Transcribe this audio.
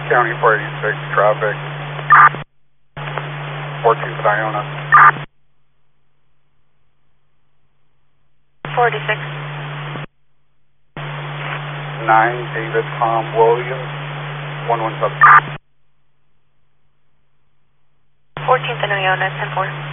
County 486, traffic, 14th and Iona. 46. 9 David Tom Williams, 117. 14th and Iona, 10-4.